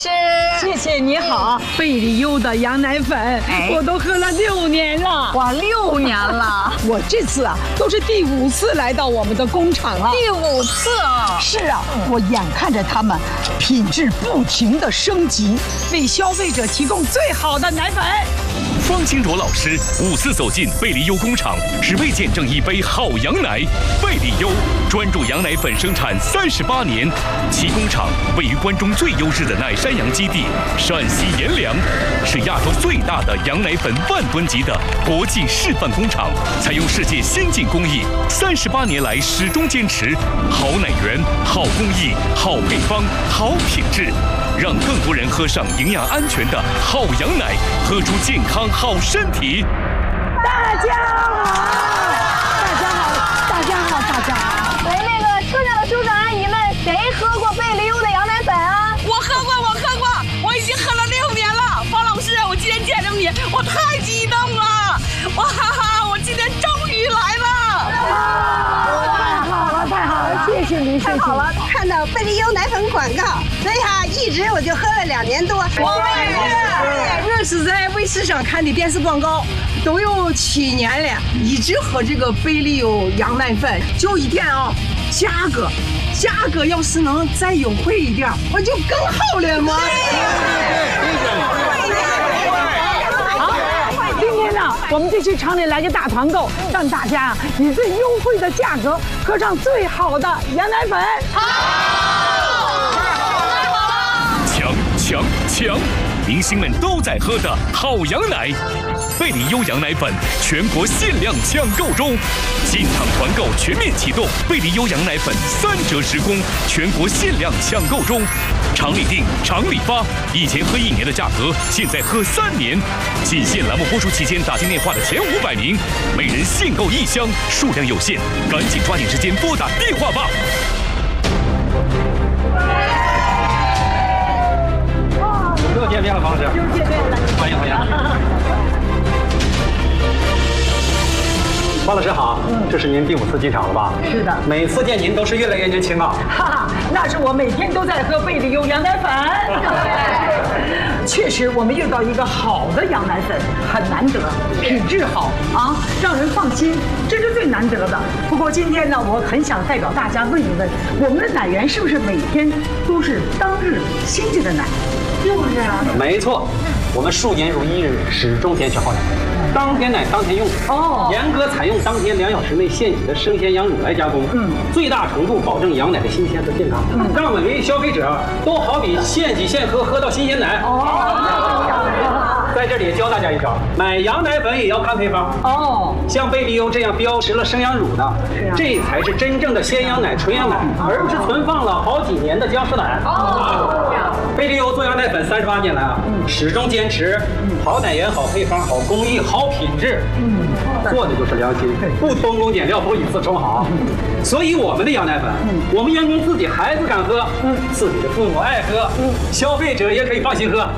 谢谢你好，贝里优的羊奶粉，我都喝了6年了。 哇，6年了！ 我这次啊，都是第5次来到我们的工厂了。 第5次啊！ 是啊，我眼看着他们品质不停的升级，为消费者提供最好的奶粉。 方清卓老师5次走进贝里优工厂，只为见证一杯好羊奶。贝里优专注羊奶粉生产38年，其工厂位于关中最优质的奶山羊基地陕西阎良，是亚洲最大的羊奶粉10000吨级的国际示范工厂，采用世界先进工艺，38年来始终坚持好奶源、好工艺、好配方、好品质，让更多人喝上营养安全的好羊奶，喝出健康好身体。 大家好，大家好，大家好，大家好。 喂，那个车上的叔叔阿姨们，谁喝过贝里优的羊奶粉啊？ 我喝过，我已经喝了6年了。方老师，我今天见着你，我太激动了！哇哈哈，我今天终于来了！ 太好了，谢谢您，谢谢。 太好了，看到贝里优奶粉广告，所以哈，一直我就喝了2年多。 我也是。 这是在卫视上看的电视广告，都有7年了，一直喝这个贝里优羊奶粉。就一点啊，价格要是能再优惠一点，我就更好了嘛。 今天呢，我们就去厂里来个大团购，让大家以最优惠的价格喝上最好的羊奶粉。 抢！明星们都在喝的好羊奶，贝里优羊奶粉全国限量抢购中，进厂团购全面启动，贝里优羊奶粉3折10供，全国限量抢购中，厂里订，厂里发，以前喝1年的价格，现在喝3年。仅限栏目播出期间打进电话的前500名，每人限购1箱，数量有限，赶紧抓紧时间拨打电话吧。 又见面了，方老师。 又见面了， 欢迎。方老师好，这是您第5次进厂了吧？ 是的。 每次见您都是越来越年轻啊。 哈哈，那是我每天都在喝贝里优羊奶粉。确实，我们遇到一个好的羊奶粉很难得，品质好啊，让人放心，这是最难得的。不过今天呢，我很想代表大家问一问，我们的奶源是不是每天都是当日新鲜的奶？就是啊。 没错，我们数年如一日，始终坚持好奶，当天奶当天用。严格采用当天2小时内现挤的生鲜羊乳来加工，最大程度保证羊奶的新鲜和健康，让每位消费者都好比现挤现喝，喝到新鲜奶。在这里教大家一招，买羊奶粉也要看配方。像贝里优这样标识了生羊乳的，这才是真正的鲜羊奶、纯羊奶，而不是存放了好几年的僵尸奶。贝里优做羊奶粉38年来啊，始终坚持好奶源、好配方、好工艺、好品质，做的就是良心，不偷工减料，不以次充好。所以我们的羊奶粉，我们员工自己孩子敢喝，自己的父母爱喝，消费者也可以放心喝。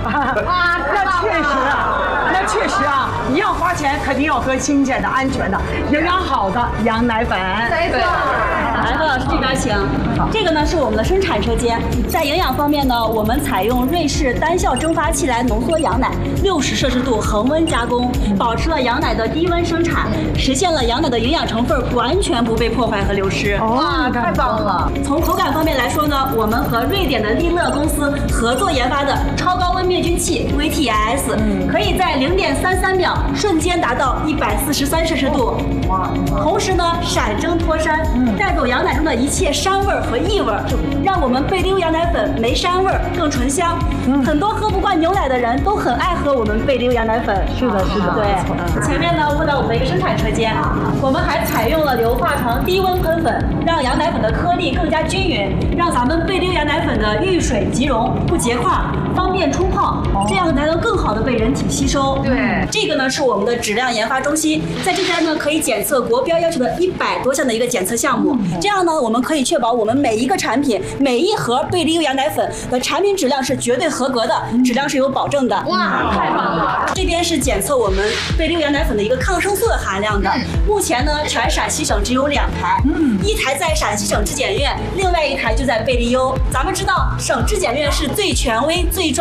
那确实啊，一样花钱，肯定要喝新鲜的、安全的、营养好的羊奶粉。 没错。 来，何老师这边请。这个呢是我们的生产车间，在营养方面呢，我们采用瑞士单效蒸发器来浓缩羊奶，60摄氏度恒温加工，保持了羊奶的低温生产，实现了羊奶的营养成分完全不被破坏和流失。 哇，太棒了！ 从口感方面来说呢，我们和瑞典的利乐公司合作研发的超高温灭菌器 VTS，可以在0.33秒瞬间达到143摄氏度。同时呢，闪蒸脱膻，带走羊奶中的一切膻味和异味，让我们贝里优羊奶粉没膻味，更醇香。很多喝不惯牛奶的人都很爱喝我们贝里优羊奶粉。 是的。 对，前面呢问到我们的一个生产车间，我们还采用了硫化床低温喷粉，让羊奶粉的颗粒更加均匀，让咱们贝里优羊奶粉的遇水即溶，不结块，方便冲泡，这样才能更好的被人体吸收。 对， 这个呢是我们的质量研发中心，在这边呢可以检测国标要求的100多项的一个检测项目，这样呢我们可以确保我们每一个产品、每一盒贝里优羊奶粉的产品质量是绝对合格的，质量是有保证的。 哇，太棒了！ 这边是检测我们贝里优羊奶粉的一个抗生素的含量的，目前呢全陕西省只有2台，一台在陕西省质检院，另外一台就在贝里优。咱们知道省质检院是最权威、最专